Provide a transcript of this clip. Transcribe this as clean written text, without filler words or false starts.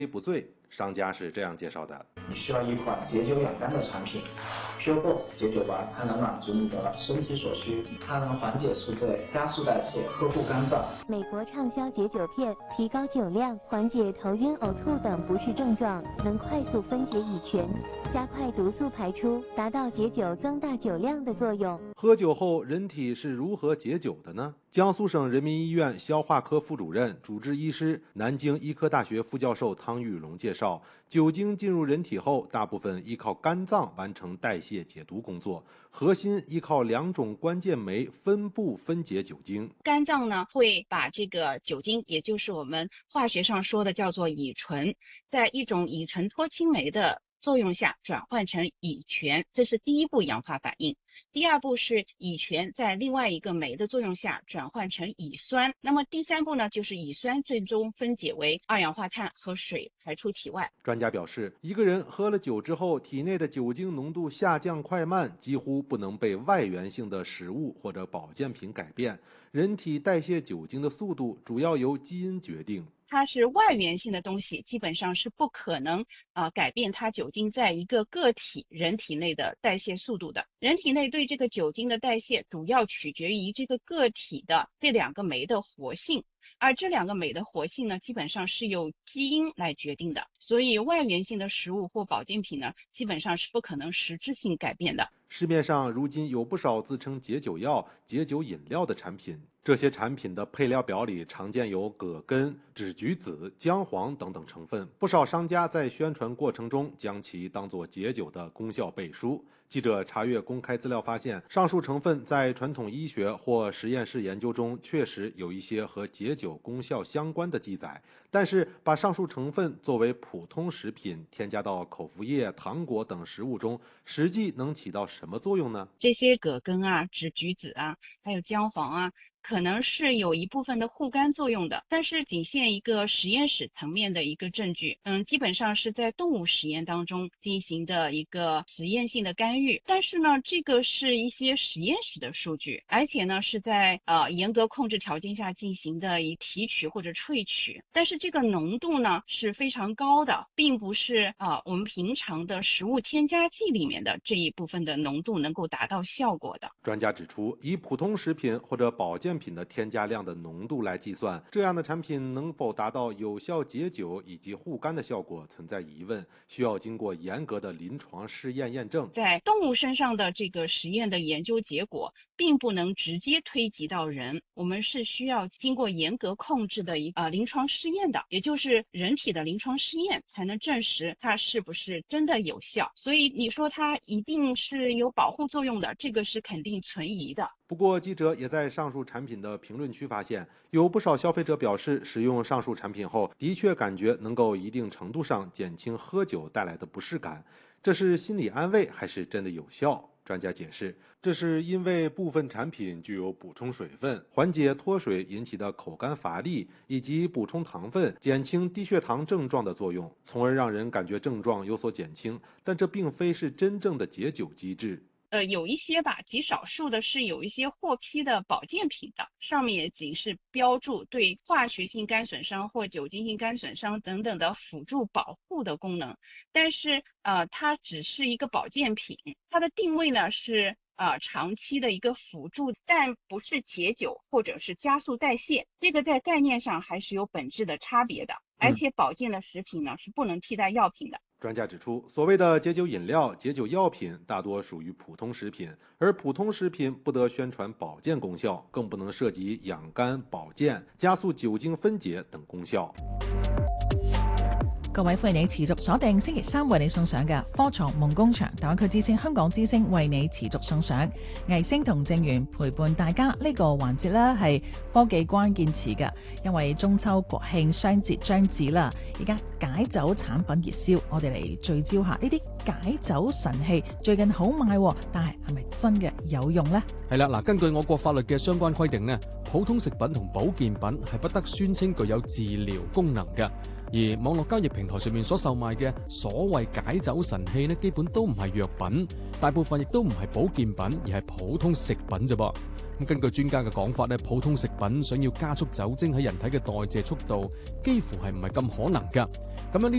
不醉。商家是这样介绍的： 你需要一款解酒养肝的产品 ，Pure Box 解酒丸，它能满足你的身体所需，它能缓解宿醉、加速代谢、呵护肝脏。 美国畅销解酒片，提高酒量，缓解头晕、呕吐等不适症状，能快速分解乙醛，加快毒素排出，达到解酒、增大酒量的作用。 喝酒后人体是如何解酒的呢？江苏省人民医院消化科副主任、主治医师、南京医科大学副教授汤玉龙介绍，酒精进入人体后，大部分依靠肝脏完成代谢解毒工作，核心依靠2种关键酶分布分解酒精。 肝脏呢会把这个酒精，也就是我们化学上说的叫做乙醇，在一种乙醇脱氢酶的作用下转换成乙醛，这是第一步氧化反应。第二步是乙醛在另外一个酶的作用下转换成乙酸，那么第3步呢，就是乙酸最终分解为二氧化碳和水排出体外。 专家表示，一个人喝了酒之后，体内的酒精浓度下降快慢几乎不能被外源性的食物或者保健品改变，人体代谢酒精的速度主要由基因决定。 它是外源性的东西，基本上是不可能改变它酒精在一个个体人体内的代谢速度的。人体内对这个酒精的代谢主要取决于这个个体的这2个酶的活性，而这2个酶的活性呢，基本上是由基因来决定的。所以外源性的食物或保健品呢，基本上是不可能实质性改变的。 市面上如今有不少自称解酒药、解酒饮料的产品，这些产品的配料表里常见有葛根、枳橘子、姜黄等等成分，不少商家在宣传过程中将其当作解酒的功效背书。记者查阅公开资料发现，上述成分在传统医学或实验室研究中确实有一些和解酒功效相关的记载，但是把上述成分作为普通食品添加到口服液、糖果等食物中，实际能起到什么作用呢？ 这些葛根啊、枳橘子啊，还有姜黄啊，可能是有一部分的护肝作用的，但是仅限一个实验室层面的一个证据。基本上是在动物实验当中进行的一个实验性的干预，但是呢，这个是一些实验室的数据，而且呢是在严格控制条件下进行的以提取或者萃取，但是这个浓度呢是非常高的，并不是我们平常的食物添加剂里面的这一部分的浓度能够达到效果的。 专家指出，以普通食品或者保健品的添加量的浓度来计算，这样的产品能否达到有效解酒以及护肝的效果存在疑问，需要经过严格的临床试验验证。 在动物身上的这个实验的研究结果并不能直接推及到人，我们是需要经过严格控制的临床试验的，也就是人体的临床试验才能证实它是不是真的有效。所以你说它一定是有保护作用的，这个是肯定存疑的。 不过，记者也在上述产品的评论区发现，有不少消费者表示，使用上述产品后，的确感觉能够一定程度上减轻喝酒带来的不适感。这是心理安慰还是真的有效？专家解释，这是因为部分产品具有补充水分、缓解脱水引起的口干乏力，以及补充糖分、减轻低血糖症状的作用，从而让人感觉症状有所减轻，但这并非是真正的解酒机制。 有一些吧，极少数的是有一些获批的保健品的，上面也仅是标注对化学性肝损伤或酒精性肝损伤等等的辅助保护的功能，但是它只是一个保健品，它的定位呢是长期的一个辅助，但不是解酒或者是加速代谢，这个在概念上还是有本质的差别的。而且保健的食品呢是不能替代药品的。 专家指出，所谓的解酒饮料、解酒药品大多属于普通食品，而普通食品不得宣传保健功效，更不能涉及养肝、保健、加速酒精分解等功效。 各位歡迎你持續鎖定星期三為你送上嘅科創夢工場大灣區之星香港之星為你持續送上藝星同正源陪伴大家呢個環節呢係科技關鍵詞嘅，因為中秋國慶雙節將至啦，而家解酒產品熱銷，我哋嚟聚焦下呢啲解酒神器最近好賣，但係咪真嘅有用呢？ 係啦，嗱，根據我國法律嘅相關規定呢，普通食品同保健品係不得宣稱具有治療功能嘅。 而網絡交易平台上面所售賣嘅所謂解酒神器呢，基本都唔係藥品，大部分亦都唔係保健品，而係普通食品啫噃。咁根據專家嘅講法呢，普通食品想要加速酒精喺人體嘅代謝速度，幾乎係唔係咁可能㗎。咁樣呢